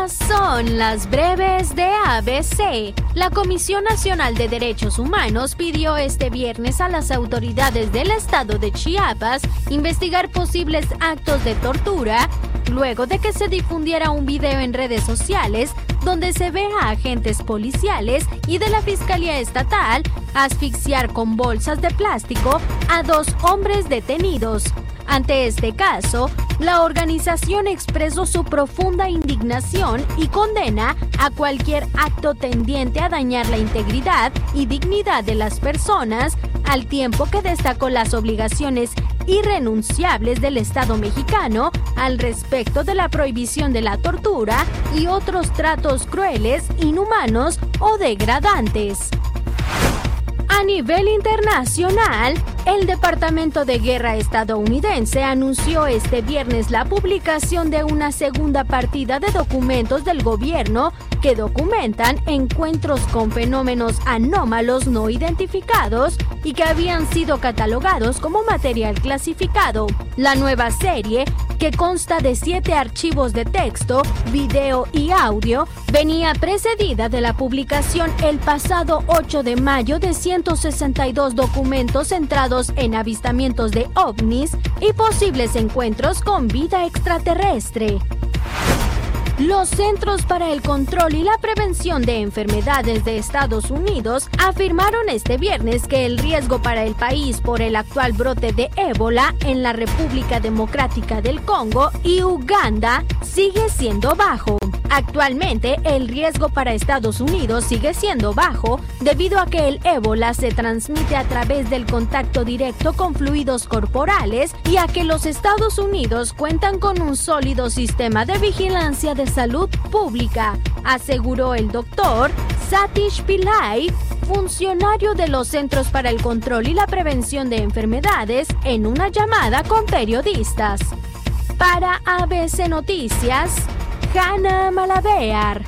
Estas son las breves de ABC. La Comisión Nacional de Derechos Humanos pidió este viernes a las autoridades del estado de Chiapas investigar posibles actos de tortura luego de que se difundiera un video en redes sociales donde se ve a agentes policiales y de la Fiscalía Estatal asfixiar con bolsas de plástico a 2 hombres detenidos. Ante este caso, la organización expresó su profunda indignación y condena a cualquier acto tendiente a dañar la integridad y dignidad de las personas, al tiempo que destacó las obligaciones irrenunciables del Estado mexicano al respecto de la prohibición de la tortura y otros tratos crueles, inhumanos o degradantes. A nivel internacional, el Departamento de Guerra estadounidense anunció este viernes la publicación de una segunda partida de documentos del gobierno que documentan encuentros con fenómenos anómalos no identificados y que habían sido catalogados como material clasificado. La nueva serie, que consta de 7 archivos de texto, video y audio, venía precedida de la publicación el pasado 8 de mayo de 162 documentos centrados en avistamientos de ovnis y posibles encuentros con vida extraterrestre. Los Centros para el Control y la Prevención de Enfermedades de Estados Unidos afirmaron este viernes que el riesgo para el país por el actual brote de ébola en la República Democrática del Congo y Uganda sigue siendo bajo. Actualmente, el riesgo para Estados Unidos sigue siendo bajo debido a que el ébola se transmite a través del contacto directo con fluidos corporales y a que los Estados Unidos cuentan con un sólido sistema de vigilancia de salud pública, aseguró el doctor Satish Pillai, funcionario de los Centros para el Control y la Prevención de Enfermedades, en una llamada con periodistas. Para ABC Noticias, Hanna Malabear.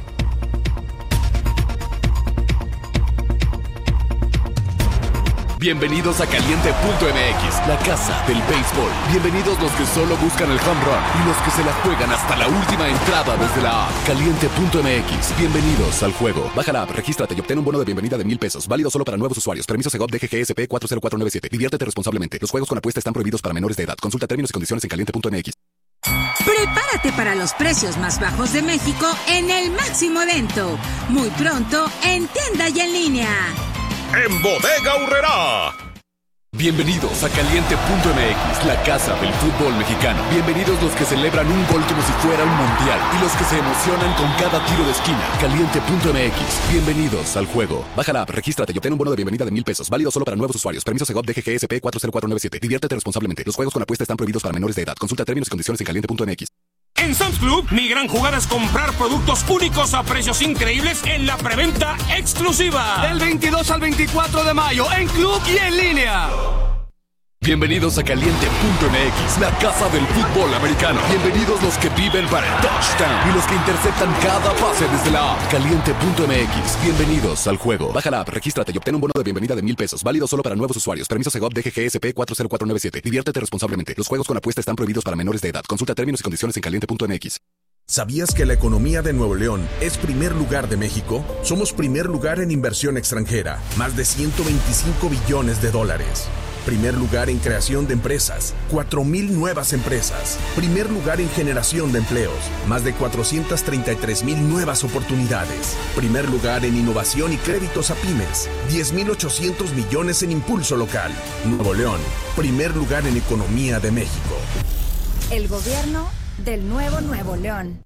Bienvenidos a Caliente.mx, la casa del béisbol. Bienvenidos los que solo buscan el home run y los que se la juegan hasta la última entrada desde la app. Caliente.mx, bienvenidos al juego. Baja la app, regístrate y obtén un bono de bienvenida de $1,000. Válido solo para nuevos usuarios. Permiso Segov DGGSP 40497. Diviértete responsablemente. Los juegos con apuesta están prohibidos para menores de edad. Consulta términos y condiciones en Caliente.mx. Prepárate para los precios más bajos de México en el máximo evento. Muy pronto en tienda y en línea. En Bodega Aurrerá. Bienvenidos a Caliente.mx, la casa del fútbol mexicano. Bienvenidos los que celebran un gol como si fuera un mundial y los que se emocionan con cada tiro de esquina. Caliente.mx, bienvenidos al juego. Baja la app, regístrate y obtén un bono de bienvenida de $1,000. Válido solo para nuevos usuarios. Permiso Segov DGGSP 40497. Diviértete responsablemente. Los juegos con apuesta están prohibidos para menores de edad. Consulta términos y condiciones en Caliente.mx. En Sam's Club, mi gran jugada es comprar productos únicos a precios increíbles en la preventa exclusiva. Del 22 al 24 de mayo, en club y en línea. Bienvenidos a Caliente.mx, la casa del fútbol americano. Bienvenidos los que viven para el touchdown y los que interceptan cada pase desde la app. Caliente.mx, bienvenidos al juego. Baja la app, regístrate y obtén un bono de bienvenida de $1,000. Válido solo para nuevos usuarios. Permiso Segov DGGSP 40497. Diviértete responsablemente. Los juegos con apuesta están prohibidos para menores de edad. Consulta términos y condiciones en Caliente.mx. ¿Sabías que la economía de Nuevo León es primer lugar de México? Somos primer lugar en inversión extranjera, más de $125 billones. Primer lugar en creación de empresas, 4,000 nuevas empresas. Primer lugar en generación de empleos, más de 433,000 nuevas oportunidades. Primer lugar en innovación y créditos a pymes, 10,800 millones en impulso local. Nuevo León, primer lugar en economía de México. El gobierno del nuevo Nuevo León.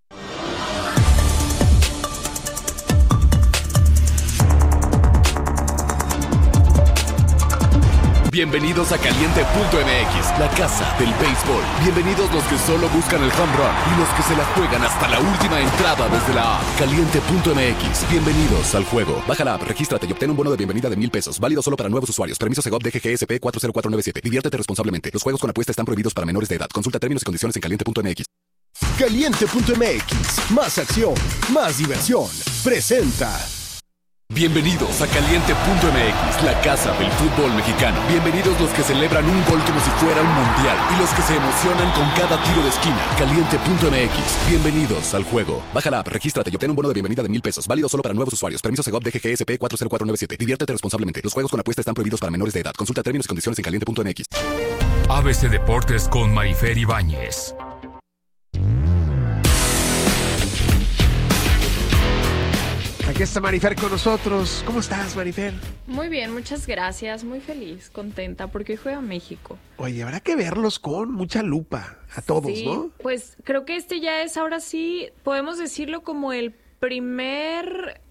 Bienvenidos a Caliente.mx, la casa del béisbol. Bienvenidos los que solo buscan el home run y los que se la juegan hasta la última entrada desde la app. Caliente.mx, bienvenidos al juego. Baja la app, regístrate y obtén un bono de bienvenida de $1,000. Válido solo para nuevos usuarios. Permiso Segov DGGSP 40497. Diviértete responsablemente. Los juegos con apuesta están prohibidos para menores de edad. Consulta términos y condiciones en Caliente.mx. Caliente.mx, más acción, más diversión. Presenta. Bienvenidos a Caliente.mx, la casa del fútbol mexicano. Bienvenidos los que celebran un gol como si fuera un mundial y los que se emocionan con cada tiro de esquina. Caliente.mx, bienvenidos al juego. Baja la app, regístrate y obtén un bono de bienvenida de $1,000. Válido solo para nuevos usuarios. Permiso Segov DGGSP 40497. Diviértete responsablemente. Los juegos con apuesta están prohibidos para menores de edad. Consulta términos y condiciones en Caliente.mx. ABC Deportes con Marifer Ibáñez. Aquí está Marifer con nosotros. ¿Cómo estás, Marifer? Muy bien, muchas gracias. Muy feliz, contenta, porque hoy juega México. Oye, habrá que verlos con mucha lupa a todos, sí, ¿no? Pues creo que ya es, ahora sí, podemos decirlo como el primer,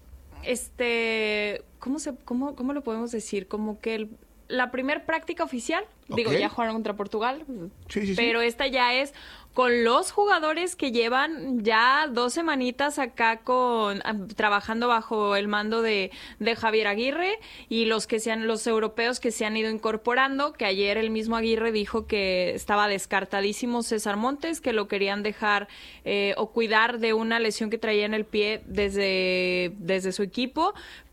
¿cómo lo podemos decir? Como que la primer práctica oficial. Okay. Digo, ya jugaron contra Portugal, sí. Pero esta ya es con los jugadores que llevan ya 2 semanitas acá trabajando bajo el mando de Javier Aguirre, y los europeos que se han ido incorporando, que ayer el mismo Aguirre dijo que estaba descartadísimo César Montes, que lo querían dejar o cuidar de una lesión que traía en el pie desde su equipo,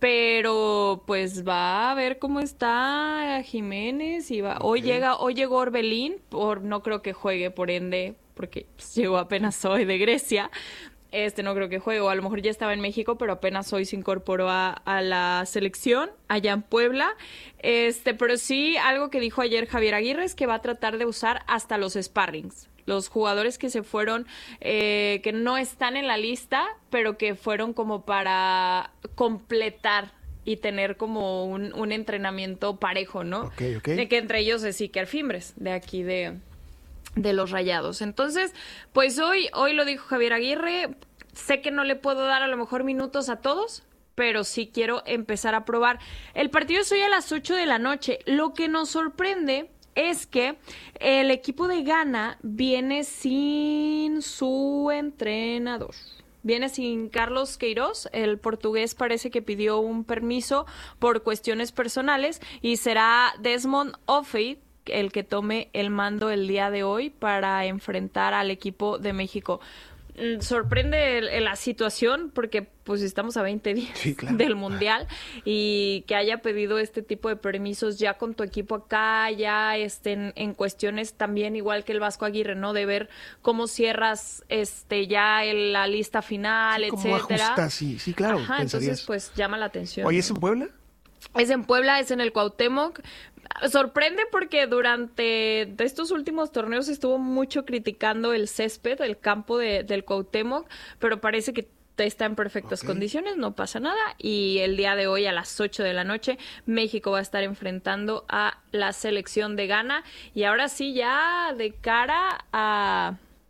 pero pues va a ver cómo está Jiménez y va. Okay. Hoy llegó Orbelín, no creo que juegue, por ende, porque pues, llegó apenas hoy de Grecia. No creo que juegue, o a lo mejor ya estaba en México, pero apenas hoy se incorporó a la selección allá en Puebla. Pero sí, algo que dijo ayer Javier Aguirre es que va a tratar de usar hasta los sparrings. Los jugadores que se fueron, que no están en la lista, pero que fueron como para completar y tener como un entrenamiento parejo, ¿no? Okay. De que entre ellos es Iker Fimbres, de aquí de los Rayados. Entonces, pues hoy lo dijo Javier Aguirre. Sé que no le puedo dar a lo mejor minutos a todos, pero sí quiero empezar a probar. El partido es hoy a las 8 de la noche. Lo que nos sorprende es que el equipo de Ghana viene sin su entrenador. Viene sin Carlos Queiroz. El portugués parece que pidió un permiso por cuestiones personales y será Desmond Ofei el que tome el mando el día de hoy para enfrentar al equipo de México. Sorprende la situación porque pues estamos a 20 días del Mundial, y que haya pedido este tipo de permisos ya con tu equipo acá, ya en cuestiones también igual que el Vasco Aguirre, ¿no? De ver cómo cierras ya la lista final, etcétera. Ajusta, sí, claro. Ajá, entonces pues llama la atención. ¿Hoy es en Puebla? Es en Puebla, es en el Cuauhtémoc. Sorprende porque durante estos últimos torneos estuvo mucho criticando el césped, el campo del Cuauhtémoc, pero parece que está en perfectas condiciones, no pasa nada. Y el día de hoy a las 8 de la noche México va a estar enfrentando a la selección de Ghana. Y ahora sí, ya de cara a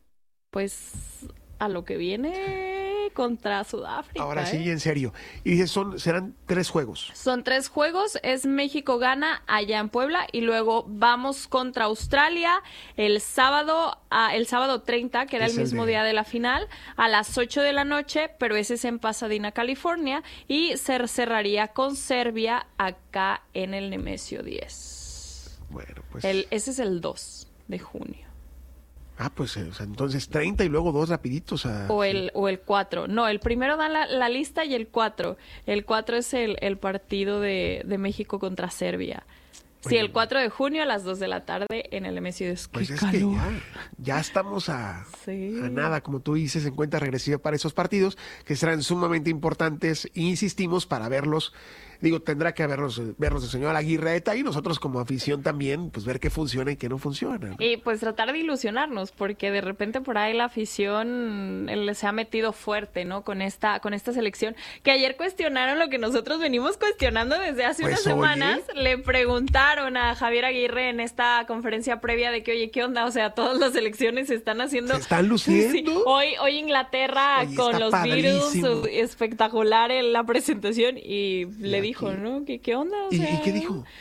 lo que viene contra Sudáfrica. Ahora sí, en serio. Y dices, serán 3 juegos. Son 3 juegos, es México-Ghana allá en Puebla, y luego vamos contra Australia el sábado 30, que era el mismo día de la final, a las 8 de la noche, pero ese es en Pasadena, California, y se cerraría con Serbia acá en el Nemesio 10. Bueno, pues... Ese es el 2 de junio. Ah, pues entonces 30 y luego 2 rapiditos. O el 4. No, el primero da la lista y el 4. El 4 es el partido de México contra Serbia. Sí, el 4 de junio a las 2 de la tarde en el MSU. Pues es que ya estamos a nada, como tú dices, en cuenta regresiva para esos partidos que serán sumamente importantes. Insistimos para verlos. Digo, tendrá que verlos el señor Aguirreta, y nosotros como afición también, pues ver qué funciona y qué no funciona, ¿no? Y pues tratar de ilusionarnos, porque de repente por ahí la afición se ha metido fuerte, ¿no? Con esta selección, que ayer cuestionaron lo que nosotros venimos cuestionando desde hace unas semanas. Le preguntaron a Javier Aguirre en esta conferencia previa de que, oye, ¿qué onda? O sea, todas las selecciones se están haciendo... ¿Se están luciendo? Sí. Hoy Inglaterra con los Beatles, espectacular en la presentación, y le dijo, ¿no? ¿Qué onda? O sea, ¿Y qué dijo?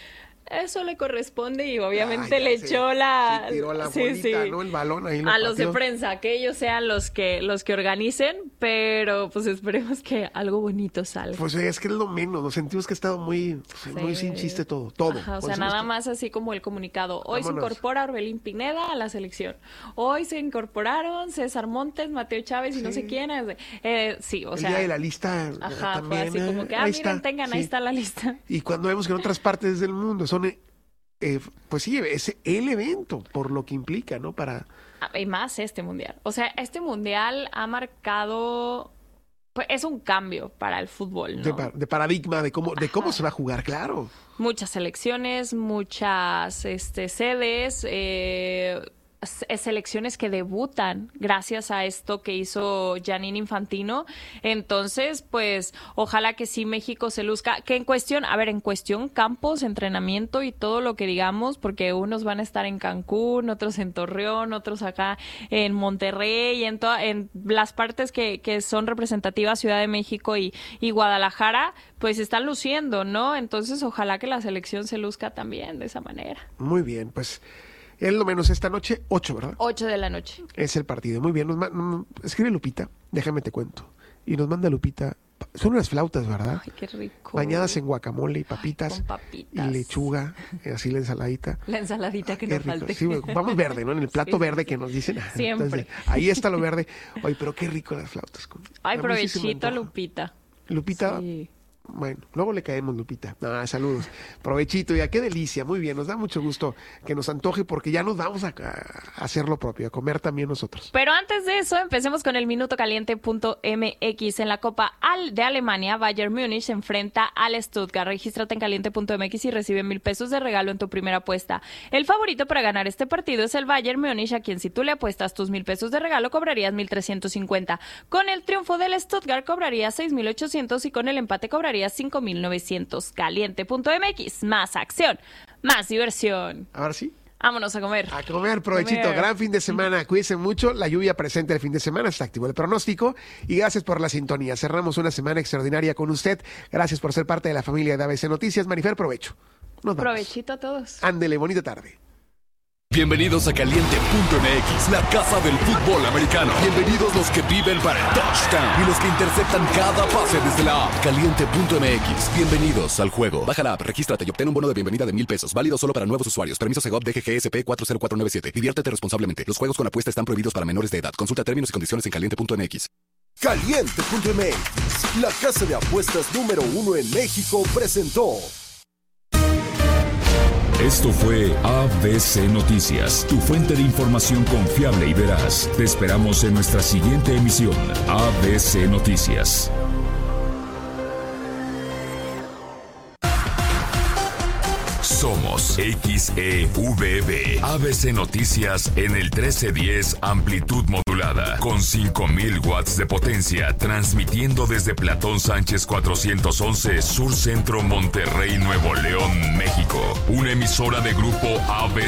eso le corresponde y obviamente le echó la... tiró la bolita, ¿no? El balón ahí. A los de prensa, que ellos sean los que organicen, pero pues esperemos que algo bonito salga. Pues es que es lo menos, nos sentimos que ha estado muy sin chiste todo. Ajá, o sea, nada más así como el comunicado. Hoy se incorpora Orbelín Pineda a la selección. Hoy se incorporaron César Montes, Mateo Chávez y no sé quién. Sí, o sea... El día de la lista fue también. así como que, miren, tengan, ahí está la lista. Y cuando vemos que en otras partes del mundo son... pues sí, es el evento, por lo que implica, ¿no? Y más este mundial. O sea, este mundial ha marcado... Pues es un cambio para el fútbol, ¿no? De paradigma, de cómo se va a jugar, claro. Muchas selecciones, muchas sedes, selecciones que debutan gracias a esto que hizo Giannini Infantino. Entonces, pues, ojalá que sí México se luzca. Que en cuestión campos, entrenamiento y todo lo que digamos, porque unos van a estar en Cancún, otros en Torreón, otros acá en Monterrey, en las partes que son representativas, Ciudad de México y Guadalajara, pues están luciendo, ¿no? Entonces, ojalá que la selección se luzca también de esa manera. Muy bien, pues... Es lo menos esta noche, 8, ¿verdad? 8 de la noche. Es el partido. Muy bien. Escribe Lupita, déjame te cuento. Y nos manda Lupita. Son unas flautas, ¿verdad? Ay, qué rico. Bañadas en guacamole y papitas. Con papitas. Y lechuga, así la ensaladita. La ensaladita que no falte. Sí, vamos verde, ¿no? En el plato verde que nos dicen. Siempre. Entonces, ahí está lo verde. Oye, pero qué rico las flautas. Ay, provechito, Lupita. Lupita. Sí. Bueno, luego le caemos, Lupita. Saludos. Provechito, ya qué delicia. Muy bien, nos da mucho gusto que nos antoje porque ya nos vamos a hacer lo propio, a comer también nosotros. Pero antes de eso, empecemos con el minutocaliente.mx. En la Copa de Alemania, Bayern Múnich se enfrenta al Stuttgart. Regístrate en caliente.mx y recibe 1,000 pesos de regalo en tu primera apuesta. El favorito para ganar este partido es el Bayern Múnich, a quien si tú le apuestas tus 1,000 pesos de regalo, cobrarías 1,350. Con el triunfo del Stuttgart, cobrarías 6,800 y con el empate cobrarías 5,900. Caliente.mx, más acción, más diversión. Ahora sí. Vámonos a comer. A comer, provechito. Gran fin de semana. Cuídense mucho. La lluvia presente el fin de semana. Está activo el pronóstico. Y gracias por la sintonía. Cerramos una semana extraordinaria con usted. Gracias por ser parte de la familia de ABC Noticias. Marifer, provecho. Nos vamos. Provechito a todos. Ándele, bonita tarde. Bienvenidos a Caliente.mx, la casa del fútbol americano. Bienvenidos los que viven para el touchdown y los que interceptan cada pase desde la app. Caliente.mx, bienvenidos al juego. Baja la app, regístrate y obtén un bono de bienvenida de 1,000 pesos. Válido solo para nuevos usuarios. Permiso Segov DGGSP 40497. Diviértete responsablemente. Los juegos con apuesta están prohibidos para menores de edad. Consulta términos y condiciones en Caliente.mx. Caliente.mx, la casa de apuestas número 1 en México, presentó. Esto fue ABC Noticias, tu fuente de información confiable y veraz. Te esperamos en nuestra siguiente emisión, ABC Noticias. Somos XEVB, ABC Noticias en el 1310 amplitud modulada, con 5,000 watts de potencia, transmitiendo desde Platón Sánchez 411, Sur Centro, Monterrey, Nuevo León, México. Una emisora de grupo ABC.